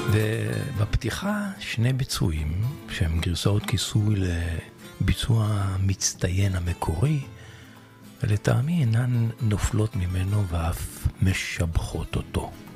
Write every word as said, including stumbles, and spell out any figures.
ובפתיחה שני ביצועים שהם גרסאות כיסוי לביצוע מצטיין המקורי, ולטעמי אינן נופלות ממנו ואף משבחות אותו.